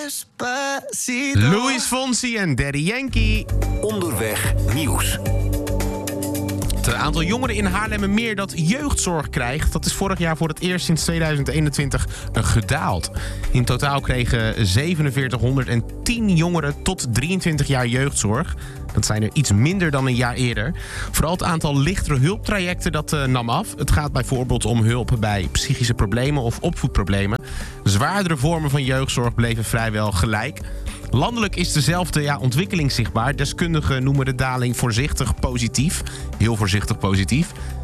Luis Fonsi en Daddy Yankee. Onderweg nieuws. Het aantal jongeren in Haarlemmermeer dat jeugdzorg krijgt, dat is vorig jaar voor het eerst sinds 2021 gedaald. In totaal kregen 4710 jongeren tot 23 jaar jeugdzorg. Dat zijn er iets minder dan een jaar eerder. Vooral het aantal lichtere hulptrajecten dat nam af. Het gaat bijvoorbeeld om hulp bij psychische problemen of opvoedproblemen. Zwaardere vormen van jeugdzorg bleven vrijwel gelijk. Landelijk is dezelfde ontwikkeling zichtbaar. Deskundigen noemen de daling voorzichtig positief. Heel voorzichtig positief.